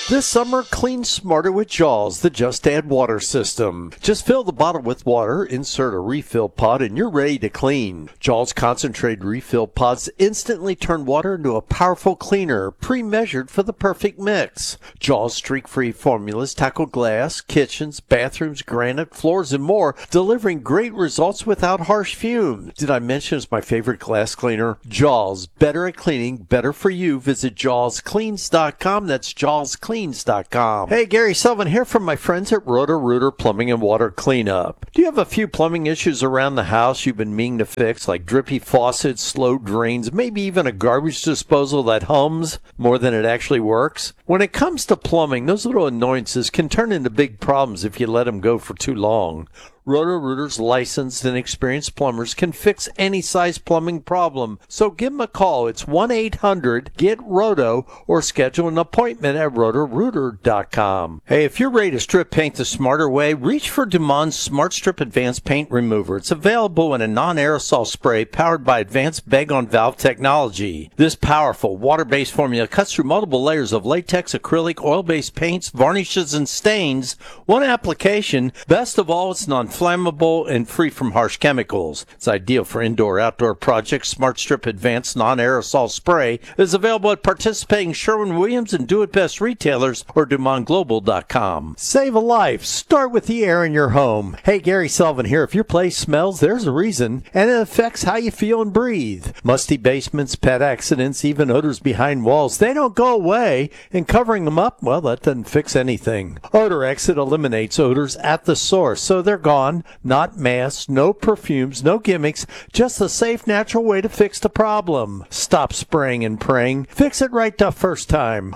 This summer, clean smarter with Jaws, the Just Add Water system. Just fill the bottle with water, insert a refill pod, and you're ready to clean. Jaws concentrated refill pods instantly turn water into a powerful cleaner, pre-measured for the perfect mix. Jaws streak-free formulas tackle glass, kitchens, bathrooms, granite, floors, and more, delivering great results without harsh fumes. Did I mention it's my favorite glass cleaner? Jaws, better at cleaning, better for you. Visit JawsCleans.com. That's JawsCleans.com. Hey, Gary Sullivan here from my friends at Roto-Rooter Plumbing and Water Cleanup. Do you have a few plumbing issues around the house you've been meaning to fix, like drippy faucets, slow drains, maybe even a garbage disposal that hums more than it actually works? When it comes to plumbing, those little annoyances can turn into big problems if you let them go for too long. Roto-Rooter's licensed and experienced plumbers can fix any size plumbing problem. So give them a call. It's 1-800-GET-ROTO or schedule an appointment at rotorooter.com. Hey, if you're ready to strip paint the smarter way, reach for Dumond's Smart Strip Advanced Paint Remover. It's available in a non-aerosol spray powered by advanced bag-on-valve technology. This powerful water-based formula cuts through multiple layers of latex, acrylic, oil-based paints, varnishes, and stains. One application. Best of all, it's non-flammable and free from harsh chemicals. It's ideal for indoor-outdoor projects. Smart Strip Advanced Non-Aerosol Spray is available at participating Sherwin-Williams and Do It Best retailers or DumondGlobal.com. Save a life. Start with the air in your home. Hey, Gary Sullivan here. If your place smells, there's a reason, and it affects how you feel and breathe. Musty basements, pet accidents, even odors behind walls, they don't go away, and covering them up, well, that doesn't fix anything. Odor Exit eliminates odors at the source, so they're gone. Not masks, no perfumes, no gimmicks, just a safe, natural way to fix the problem. Stop spraying and praying. Fix it right the first time.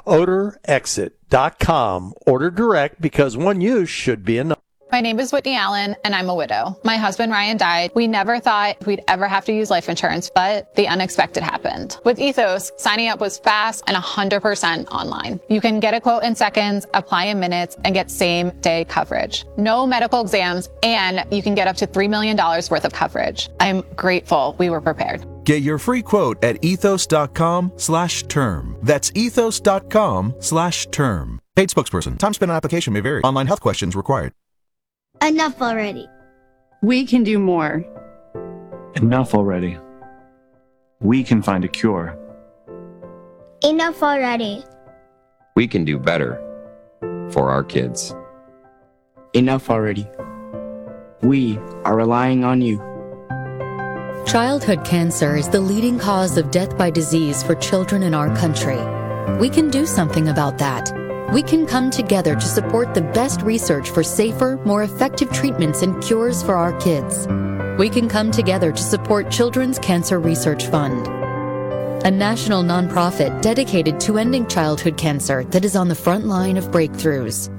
OdorExit.com. Order direct because one use should be enough. My name is Whitney Allen, and I'm a widow. My husband, Ryan, died. We never thought we'd ever have to use life insurance, but the unexpected happened. With Ethos, signing up was fast and 100% online. You can get a quote in seconds, apply in minutes, and get same-day coverage. No medical exams, and you can get up to $3 million worth of coverage. I'm grateful we were prepared. Get your free quote at ethos.com/term. That's ethos.com/term. Paid spokesperson. Time spent on application may vary. Online health questions required. Enough already. We can do more. Enough already. We can find a cure. Enough already. We can do better for our kids. Enough already. We are relying on you. Childhood cancer is the leading cause of death by disease for children in our country. We can do something about that. We can come together to support the best research for safer, more effective treatments and cures for our kids. We can come together to support Children's Cancer Research Fund, a national nonprofit dedicated to ending childhood cancer that is on the front line of breakthroughs.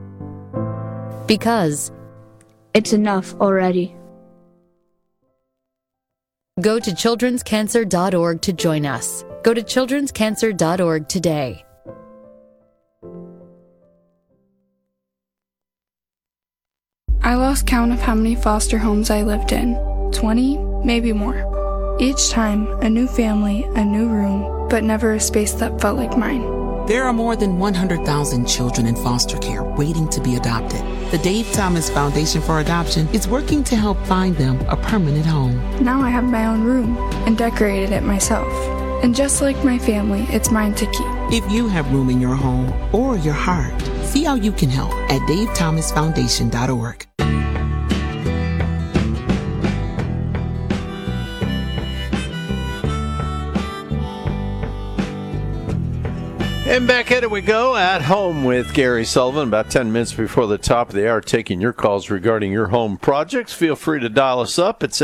Because it's enough already. Go to childrenscancer.org to join us. Go to childrenscancer.org today. I lost count of how many foster homes I lived in. 20, maybe more. Each time, a new family, a new room, but never a space that felt like mine. There are more than 100,000 children in foster care waiting to be adopted. The Dave Thomas Foundation for Adoption is working to help find them a permanent home. Now I have my own room and decorated it myself. And just like my family, it's mine to keep. If you have room in your home or your heart, see how you can help at davethomasfoundation.org. And back at it we go, at home with Gary Sullivan, about 10 minutes before the top of the hour, taking your calls regarding your home projects. Feel free to dial us up. It's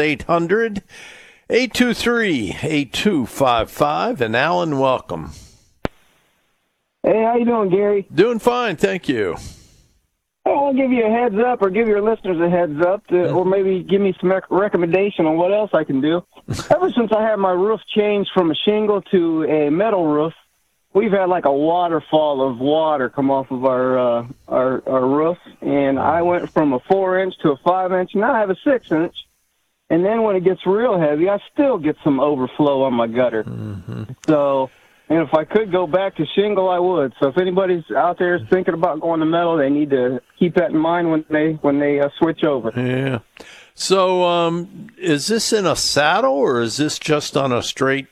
800-823-8255. And Alan, welcome. Hey, how you doing, Gary? Doing fine, thank you. I want to give you a heads up, or give your listeners a heads up, or maybe give me some recommendation on what else I can do. Ever since I had my roof changed from a shingle to a metal roof, we've had like a waterfall of water come off of our roof, and I went from a 4-inch to a 5-inch. Now I have a 6-inch, and then when it gets real heavy, I still get some overflow on my gutter. Mm-hmm. So, And if I could go back to shingle, I would. So if anybody's out there thinking about going to metal, they need to keep that in mind when they switch over. Yeah. So is this in a saddle, or is this just on a straight,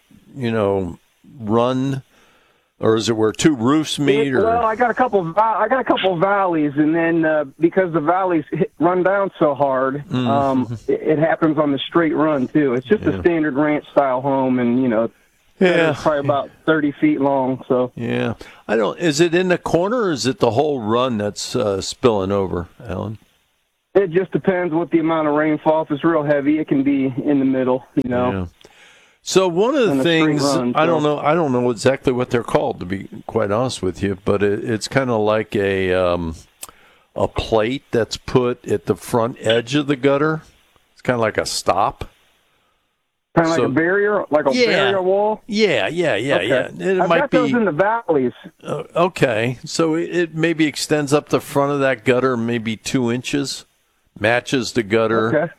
run? Or is it where two roofs meet? Well, I got a couple of valleys, and then because the valleys run down so hard, it happens on the straight run too. It's just a standard ranch style home, and it's probably about 30 feet long. So yeah, I don't. Is it in the corner, or is it the whole run that's spilling over, Alan? It just depends what the amount of rainfall. If it's real heavy, it can be in the middle. Yeah. So one of the things, I don't know exactly what they're called, to be quite honest with you, but it's kind of like a plate that's put at the front edge of the gutter. It's kind of like a stop. Kind of like a barrier, barrier wall? Yeah. Okay. I've got those in the valleys. Okay, so it maybe extends up the front of that gutter maybe 2 inches, matches the gutter. Okay.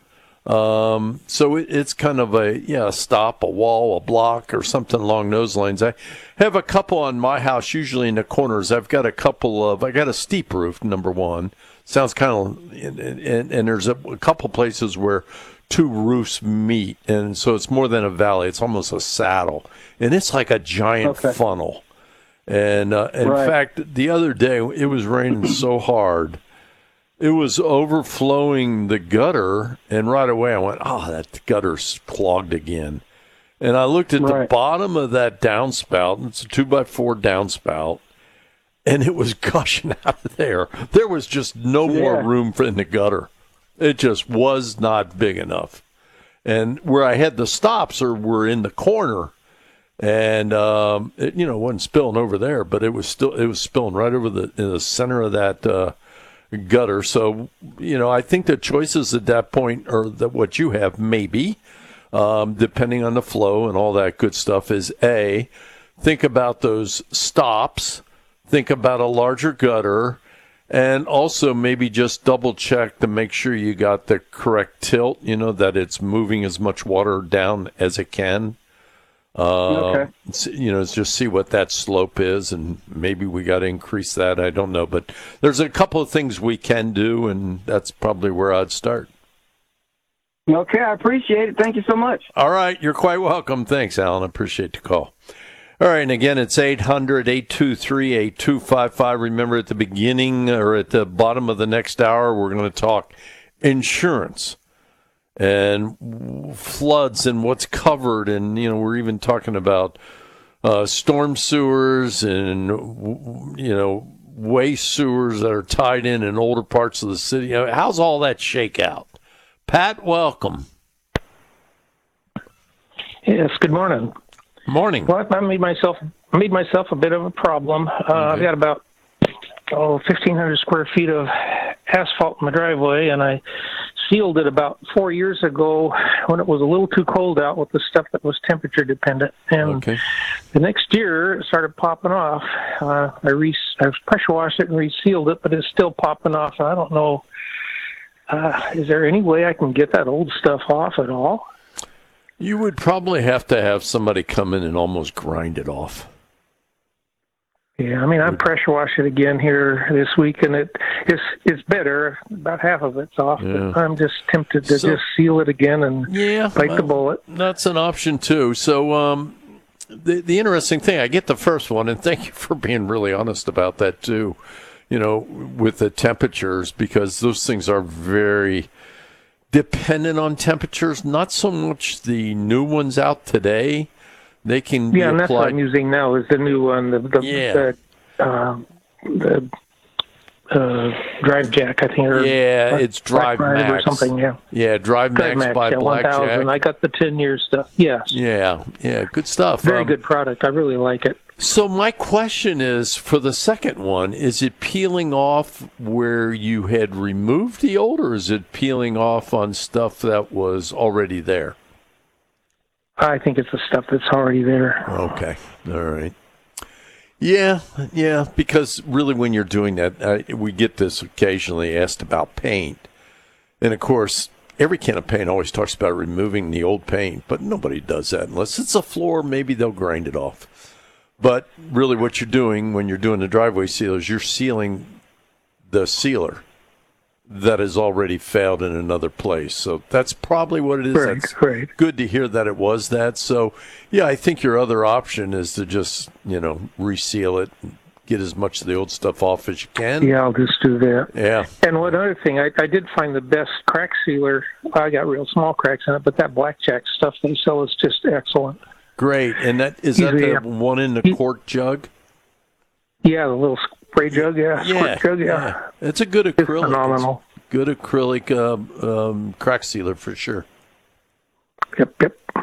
So it's kind of a stop, a wall, a block, or something along those lines. I have a couple on my house, usually in the corners. I got a steep roof, number one. Sounds kind of, and there's a couple places where two roofs meet, and so it's more than a valley. It's almost a saddle, and it's like a giant funnel. And in fact, the other day it was raining so hard. It was overflowing the gutter, and right away I went, that gutter's clogged again. And I looked at the bottom of that downspout. It's a 2x4 downspout, and it was gushing out of there. There was just no more room in the gutter. It just was not big enough. And where I had the stops were in the corner, and it wasn't spilling over there, but it was spilling right over in the center of that gutter. So I think the choices at that point, or that what you have maybe, depending on the flow and all that good stuff, is A, think about those stops, think about a larger gutter, and also maybe just double check to make sure you got the correct tilt, that it's moving as much water down as it can. Just see what that slope is, and maybe we got to increase that. I don't know, but there's a couple of things we can do, and that's probably where I'd start. Okay, I appreciate it. Thank you so much. All right, you're quite welcome. Thanks, Alan. I appreciate the call. All right, and again, it's 800-823-8255. Remember, at the beginning or at the bottom of the next hour, we're going to talk insurance and floods and what's covered, and we're even talking about storm sewers and waste sewers that are tied in older parts of the city. How's all that shake out? Pat, welcome. Yes, good morning. Morning. Well, I made myself a bit of a problem. I've got about 1,500 square feet of asphalt in my driveway, and I sealed it about 4 years ago when it was a little too cold out with the stuff that was temperature dependent. And the next year it started popping off. I pressure washed it and resealed it, but it's still popping off. And I don't know, is there any way I can get that old stuff off at all? You would probably have to have somebody come in and almost grind it off. Yeah, I pressure washed it again here this week, and it's better. About half of it's off, but I'm just tempted to just seal it again and bite the bullet. That's an option too. So the interesting thing, I get the first one, and thank you for being really honest about that too. With the temperatures, because those things are very dependent on temperatures. Not so much the new ones out today. They can be and applied. That's what I'm using now is the new one, the Drive Jack, I think. It's Drive Max or something. Drive Max by Blackjack. I got the 10-year stuff. Yes. Yeah, good stuff. Very good product. I really like it. So my question is, for the second one, is it peeling off where you had removed the old, or is it peeling off on stuff that was already there? I think it's the stuff that's already there. Okay. All right. Yeah, because really when you're doing that, we get this occasionally asked about paint. And, of course, every can of paint always talks about removing the old paint, but nobody does that unless it's a floor. Maybe they'll grind it off. But really what you're doing when you're doing the driveway seal is you're sealing the sealer that has already failed in another place. So that's probably what it is. Right, that's right. good to hear that it was that. So, yeah, I think your other option is to just, reseal it and get as much of the old stuff off as you can. Yeah, I'll just do that. Yeah. And one other thing, I did find the best crack sealer. I got real small cracks in it, but that blackjack stuff they sell is just excellent. Great. And is that the one in the quart jug? Yeah, the little spray jug, squirt jug, It's a good acrylic. It's phenomenal. It's good acrylic crack sealer for sure. Yep.